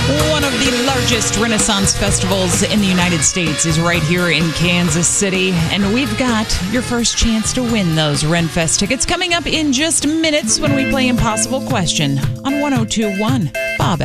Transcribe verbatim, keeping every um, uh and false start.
One of the largest Renaissance festivals in the United States is right here in Kansas City, and we've got your first chance to win those RenFest tickets coming up in just minutes when we play Impossible Question on one oh two point one. Bob